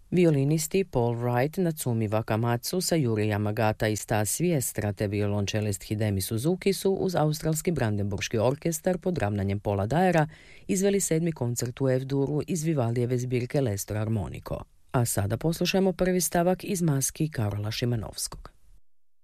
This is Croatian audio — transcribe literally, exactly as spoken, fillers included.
Violinisti Paul Wright, Natsumi Wakamatsu, Sayuri Yamagata i Stas Viestra te violončelist Hidemi Suzuki su uz australski Brandenburški orkestar pod ravnanjem Paula Dyera izveli sedmi koncert u F-duru iz Vivaldijeve zbirke L'Estro Armonico. A sada poslušajmo prvi stavak iz Maski Karola Šimanovskog.